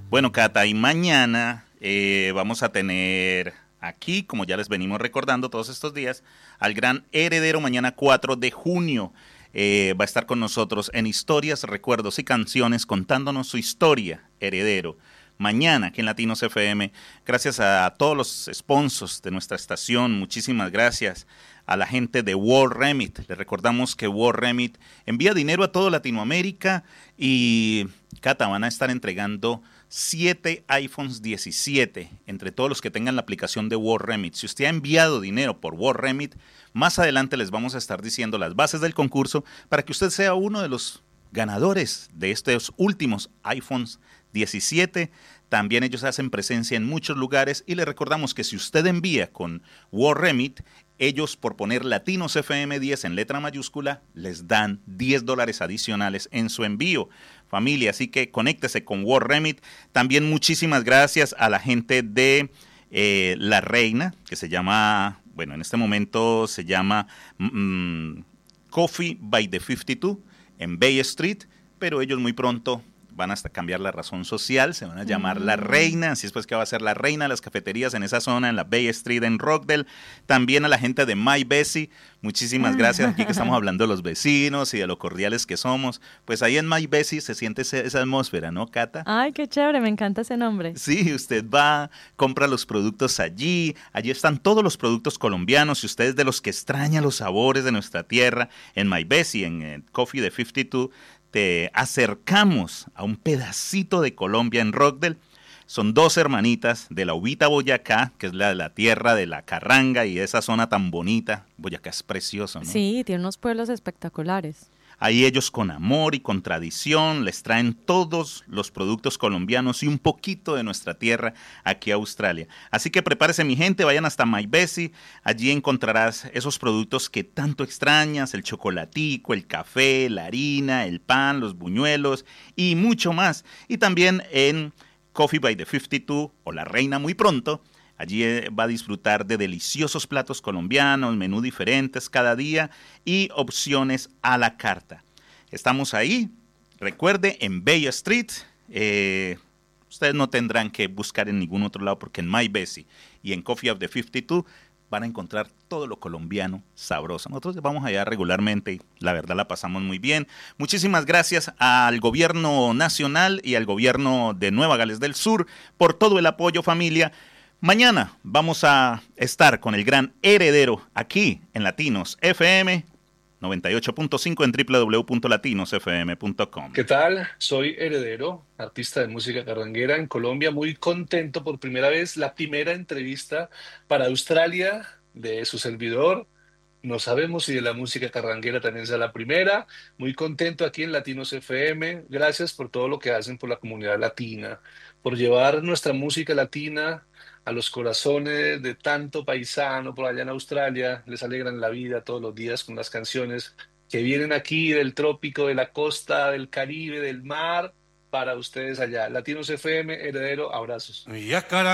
Bueno, Cata, y mañana vamos a tener aquí, como ya les venimos recordando todos estos días, al gran Heredero mañana 4 de junio. Va a estar con nosotros en Historias, Recuerdos y Canciones contándonos su historia, Heredero. Mañana aquí en Latinos FM, gracias a todos los sponsors de nuestra estación, muchísimas gracias a la gente de World Remit. Les recordamos que World Remit envía dinero a toda Latinoamérica y, Cata, van a estar entregando 7 iPhones 17 entre todos los que tengan la aplicación de World Remit. Si usted ha enviado dinero por World Remit, más adelante les vamos a estar diciendo las bases del concurso para que usted sea uno de los ganadores de estos últimos iPhones 17. También ellos hacen presencia en muchos lugares y le recordamos que si usted envía con World Remit, ellos por poner Latinos FM 10 en letra mayúscula les dan $10 adicionales en su envío. Familia, así que conéctese con World Remit. También muchísimas gracias a la gente de La Reina, que se llama, bueno, en este momento se llama Coffee by the 52 en Bay Street, pero ellos muy pronto van hasta cambiar la razón social, se van a llamar La Reina, así es pues que va a ser La Reina de las cafeterías en esa zona, en la Bay Street en Rockdale. También a la gente de My Bessie, muchísimas gracias, aquí que estamos hablando de los vecinos y de lo cordiales que somos, pues ahí en My Bessie se siente esa atmósfera, ¿no, Cata? Ay, qué chévere, me encanta ese nombre. Sí, usted va, compra los productos allí están todos los productos colombianos, si usted es de los que extraña los sabores de nuestra tierra, en My Bessie, en Coffee de 52, te acercamos a un pedacito de Colombia en Rockdale. Son dos hermanitas de la Ubita, Boyacá, que es la tierra de la carranga y esa zona tan bonita. Boyacá es precioso, ¿no? Sí, tiene unos pueblos espectaculares. Ahí ellos con amor y con tradición les traen todos los productos colombianos y un poquito de nuestra tierra aquí a Australia. Así que prepárese mi gente, vayan hasta My Bessie, allí encontrarás esos productos que tanto extrañas, el chocolatico, el café, la harina, el pan, los buñuelos y mucho más. Y también en Coffee by the 52 o La Reina muy pronto. Allí va a disfrutar de deliciosos platos colombianos, menú diferentes cada día y opciones a la carta. Estamos ahí, recuerde, en Bay Street. Ustedes no tendrán que buscar en ningún otro lado porque en My Bessie y en Coffee of the 52 van a encontrar todo lo colombiano sabroso. Nosotros vamos allá regularmente y la verdad la pasamos muy bien. Muchísimas gracias al gobierno nacional y al gobierno de Nueva Gales del Sur por todo el apoyo, familia. Mañana vamos a estar con el gran Heredero aquí en Latinos FM 98.5 en www.latinosfm.com. ¿Qué tal? Soy Heredero, artista de música carranguera en Colombia. Muy contento por primera vez, la primera entrevista para Australia de su servidor. No sabemos si de la música carranguera también sea la primera. Muy contento aquí en Latinos FM. Gracias por todo lo que hacen por la comunidad latina, por llevar nuestra música latina a los corazones de tanto paisano por allá en Australia. Les alegran la vida todos los días con las canciones que vienen aquí del trópico, de la costa, del Caribe, del mar, para ustedes allá. Latinos FM, Heredero, abrazos.